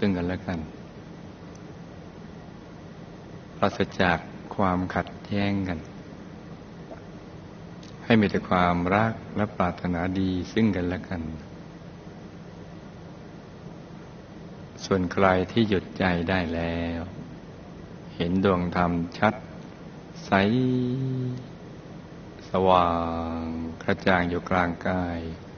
ซึ่งกันและกันปราศจากความขัดแย้งกันให้มีแต่ความรักและปรารถนาดีซึ่งกันและกันส่วนใครที่หยุดใจได้แล้วเห็นดวงธรรมชัดใสสว่างกระจ่างอยู่กลางกาย